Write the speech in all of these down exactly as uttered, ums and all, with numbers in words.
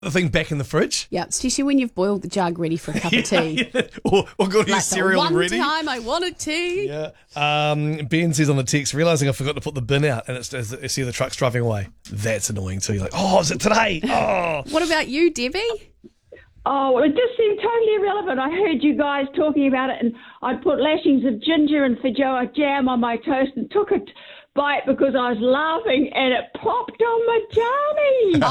the thing back in the fridge. Yeah, especially when you've boiled the jug ready for a cup of tea. Yeah. Or, or got your Like cereal the one ready. time I wanted tea. Yeah. Um, Ben says on the text, realising I forgot to put the bin out and it's, it's, it's the truck's driving away. That's annoying too. You're like, oh, is it today? Oh. What about you, Debbie? Oh, well, it just seemed totally irrelevant. I heard you guys talking about it, and I put lashings of ginger and feijoa jam on my toast and took a t- bite because I was laughing, and it popped on my tummy.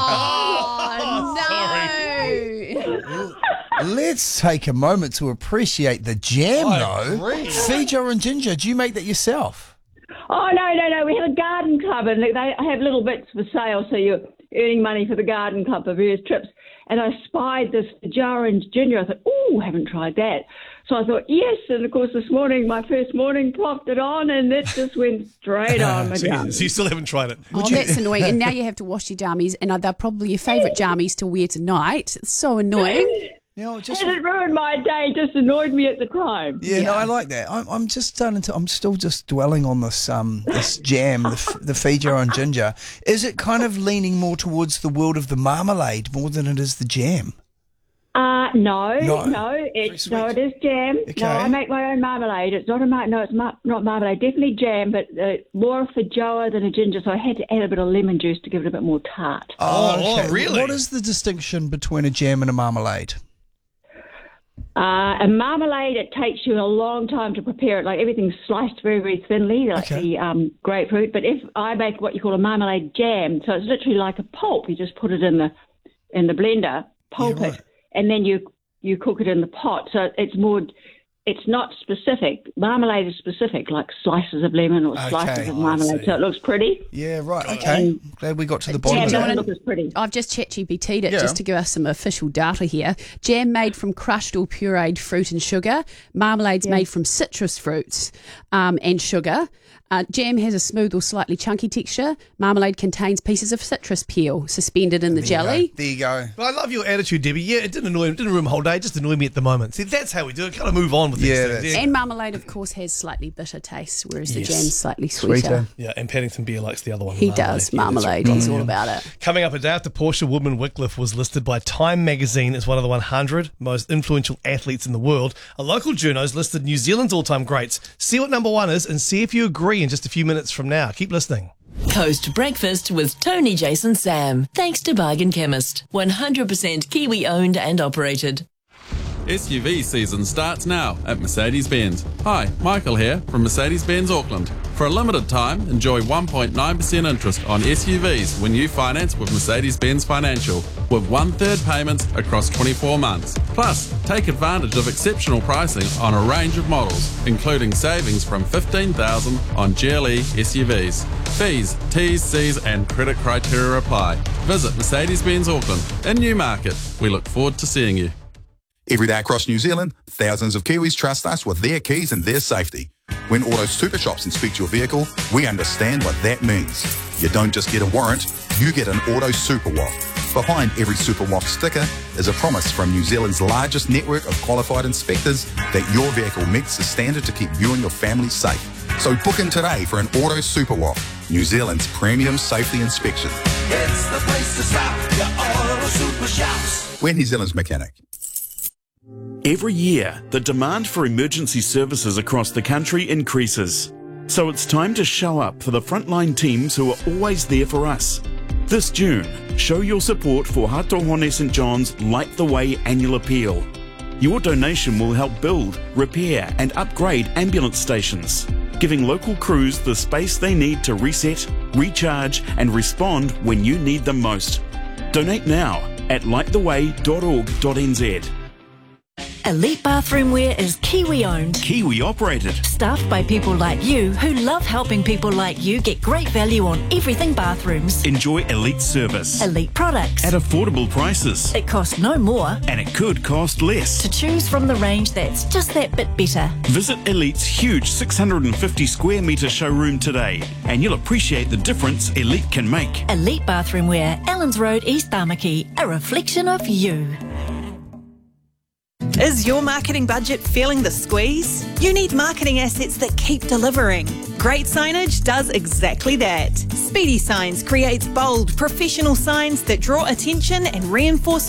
Oh, no. Let's take a moment to appreciate the jam, I though. agree. Feijoa and ginger, do you make that yourself? Oh, no, no, no. We have a garden club, and they have little bits for sale, so you're earning money for the garden club for various trips. And I spied this feijoa and ginger. I thought, oh, haven't tried that. So I thought, yes. And, of course, this morning, my first morning, popped it on, and it just went straight on my so, you, gum. so you still haven't tried it. Oh, that's annoying. And now you have to wash your jammies, and they're probably your favourite jammies to wear tonight. It's so annoying. You know, just And it ruined my day, just annoyed me at the time. yeah, Yeah. no, I like that. I'm, I'm just starting to. I'm still just dwelling on this um this jam, the f- the feijoa and ginger. Is it kind of leaning more towards the world of the marmalade more than it is the jam? Uh, no, No? no, Very it's sweet. no, it is jam. Okay. No, I make my own marmalade. It's not a mar- no, it's mar- not marmalade. Definitely jam, but uh, more feijoa than a ginger. So I had to add a bit of lemon juice to give it a bit more tart. Oh, oh, really? What is the distinction between a jam and a marmalade? Uh, a marmalade, it takes you a long time to prepare it. Like everything's sliced very, very thinly, like Okay. the um, grapefruit. But if I make what you call a marmalade jam, so it's literally like a pulp. You just put it in the in the blender, pulp Yeah, right. it, and then you you cook it in the pot. So it's more. It's not specific. Marmalade is specific, like slices of lemon or slices Okay. of Oh, I marmalade. see. So it looks pretty. Yeah, right. Okay. Glad we got to the bottom Jam of doesn't that. look as pretty. I've just ChatGPT'd it Yeah. just to give us some official data here. Jam made from crushed or pureed fruit and sugar. Marmalade's made from citrus fruits um, and sugar. Uh, jam has a smooth or slightly chunky texture. Marmalade contains pieces of citrus peel suspended in the jelly. There you go. But I love your attitude, Debbie. Yeah, it didn't annoy me. It didn't ruin my whole day. It just annoyed me at the moment. See, that's how we do it. Kind of move on with these Yeah, things. that's- Yeah. And marmalade, of course, has slightly bitter taste, whereas the Yes. jam's slightly sweeter. Sweeter. Yeah, and Paddington Bear likes the other one. He marmalade. does, Yeah, that's marmalade. right. He's all about it. Coming up a day after Portia Woodman Wycliffe was listed by Time magazine as one of the one hundred most influential athletes in the world, a local journo's listed New Zealand's all-time greats. See what number one is and see if you agree in just a few minutes from now. Keep listening. Coast Breakfast with Tony, Jason, Sam. Thanks to Bargain Chemist. one hundred percent Kiwi owned and operated. S U V season starts now at Mercedes-Benz. Hi, Michael here from Mercedes-Benz Auckland. For a limited time, enjoy one point nine percent interest on S U Vs when you finance with Mercedes-Benz Financial, with one-third payments across twenty-four months. Plus, take advantage of exceptional pricing on a range of models, including savings from fifteen thousand dollars on G L E S U Vs. Fees, T's, C's and credit criteria apply. Visit Mercedes-Benz Auckland in Newmarket. We look forward to seeing you. Every day across New Zealand, thousands of Kiwis trust us with their keys and their safety. When Auto Super Shops inspect your vehicle, we understand what that means. You don't just get a warrant, you get an Auto Super W A F. Behind every Super W A F sticker is a promise from New Zealand's largest network of qualified inspectors that your vehicle meets the standard to keep you and your family safe. So book in today for an Auto Super W A F, New Zealand's premium safety inspection. It's the place to stop, your Auto Super Shops. We're New Zealand's mechanic. Every year, the demand for emergency services across the country increases. So it's time to show up for the frontline teams who are always there for us. This June, show your support for Hatohone St John's Light the Way annual appeal. Your donation will help build, repair and upgrade ambulance stations, giving local crews the space they need to reset, recharge and respond when you need them most. Donate now at light the way dot org dot n z. Elite Bathroomwear is Kiwi owned, Kiwi operated, staffed by people like you who love helping people like you get great value on everything bathrooms. Enjoy elite service Elite products. at affordable prices, It costs no more and it could cost less. to choose from the range that's just that bit better. Visit Elite's huge six hundred fifty square metre showroom today and you'll appreciate the difference Elite can make. Elite Bathroomwear, Allens Road, East Tamaki, a reflection of you. Is your marketing budget feeling the squeeze? You need marketing assets that keep delivering. Great Signage does exactly that. Speedy Signs creates bold, professional signs that draw attention and reinforce